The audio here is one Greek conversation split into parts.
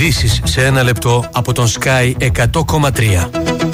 Ειδήσεις σε ένα λεπτό από τον Sky 100,3.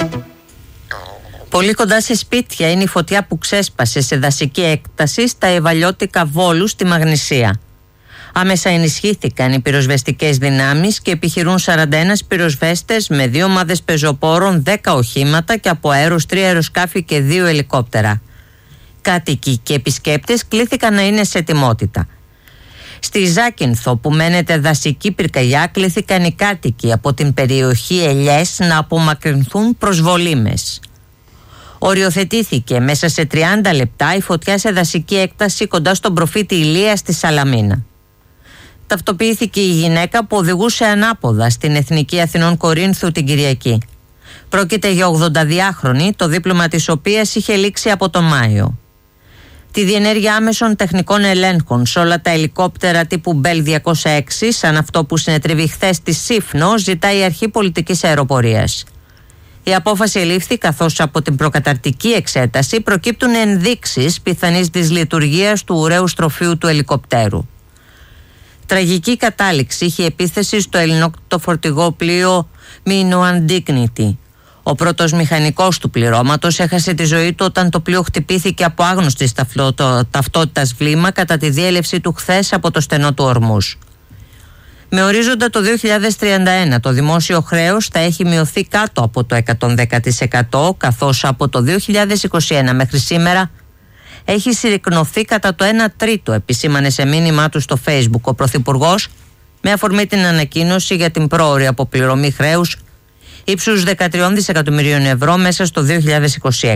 Πολύ κοντά σε σπίτια είναι η φωτιά που ξέσπασε σε δασική έκταση στα Ευαλιώτικα Βόλου στη Μαγνησία. Άμεσα ενισχύθηκαν οι πυροσβεστικές δυνάμεις και επιχειρούν 41 πυροσβέστες με 2 ομάδες πεζοπόρων, 10 οχήματα και από αέρος 3 αεροσκάφη και 2 ελικόπτερα. Κάτοικοι και επισκέπτες κλήθηκαν να είναι σε ετοιμότητα. Στη Ζάκυνθο, που μένεται δασική πυρκαγιά, κλήθηκαν οι κάτοικοι από την περιοχή Ελιές να απομακρυνθούν προς Βολήμες. Οριοθετήθηκε μέσα σε 30 λεπτά η φωτιά σε δασική έκταση κοντά στον προφήτη Ηλία στη Σαλαμίνα. Ταυτοποιήθηκε η γυναίκα που οδηγούσε ανάποδα στην Εθνική Αθηνών Κορίνθου την Κυριακή. Πρόκειται για 82χρονη, το δίπλωμα της οποίας είχε λήξει από τον Μάιο. Τη διενέργεια άμεσων τεχνικών ελέγχων σε όλα τα ελικόπτερα τύπου Bell 206, σαν αυτό που συνετριβεί χθες στη Σύφνο, ζητάει η Αρχή Πολιτικής Αεροπορίας. Η απόφαση ελήφθη καθώς από την προκαταρτική εξέταση προκύπτουν ενδείξεις πιθανής δυσλειτουργίας του ουραίου στροφείου του ελικοπτέρου. Τραγική κατάληξη είχε επίθεση στο ελληνόκτητο φορτηγό πλοίο Minoan Dignity. Ο πρώτος μηχανικός του πληρώματος έχασε τη ζωή του όταν το πλοίο χτυπήθηκε από άγνωστης ταυτότητας βλήμα κατά τη διέλευση του χθες από το στενό του Ορμούς. Με ορίζοντα το 2031 το δημόσιο χρέος θα έχει μειωθεί κάτω από το 110%, καθώς από το 2021 μέχρι σήμερα έχει συρρικνωθεί κατά το 1 τρίτο, επισήμανε σε μήνυμά του στο Facebook ο Πρωθυπουργός, με αφορμή την ανακοίνωση για την πρόωρη αποπληρωμή χρέους ύψους 13 δισεκατομμυρίων ευρώ μέσα στο 2026.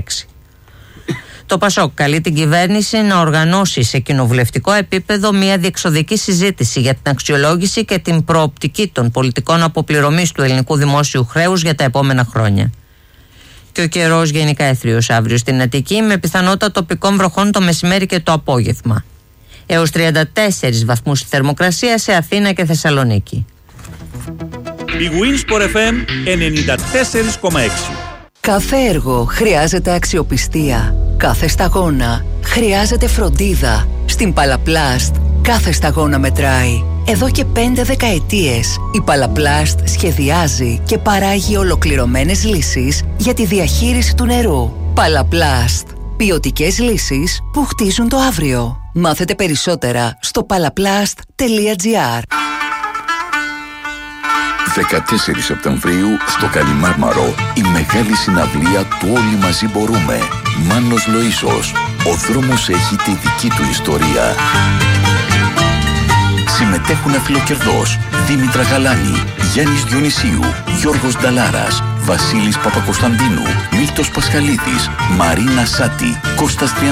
Το ΠΑΣΟΚ καλεί την κυβέρνηση να οργανώσει σε κοινοβουλευτικό επίπεδο μια διεξοδική συζήτηση για την αξιολόγηση και την προοπτική των πολιτικών αποπληρωμής του ελληνικού δημόσιου χρέους για τα επόμενα χρόνια. Και ο καιρός γενικά αιθρίος αύριο στην Αττική, με πιθανότητα τοπικών βροχών το μεσημέρι και το απόγευμα. Έως 34 βαθμούς η θερμοκρασία σε Αθήνα και Θεσσαλονίκη. Η Winsport FM 94,6. Κάθε έργο χρειάζεται αξιοπιστία. Κάθε σταγόνα χρειάζεται φροντίδα. Στην Παλαπλάστ κάθε σταγόνα μετράει. Εδώ και 5 δεκαετίες η Παλαπλάστ σχεδιάζει και παράγει ολοκληρωμένες λύσεις για τη διαχείριση του νερού. Παλαπλάστ. Ποιοτικές λύσεις που χτίζουν το αύριο. Μάθετε περισσότερα στο palaplast.gr. 14 Σεπτεμβρίου στο Καλιμάρμαρο η μεγάλη συναυλία του Όλοι Μαζί Μπορούμε. Μάνος Λοΐσος. Ο δρόμος έχει τη δική του ιστορία. Συμμετέχουν Αφιλοκερδός, Δήμητρα Γαλάνη, Γιάννης Διονυσίου, Γιώργος Νταλάρας, Βασίλης Παπακοσταντίνου, Μίλτος Πασχαλίδης, Μαρίνα Σάτη, Κώστας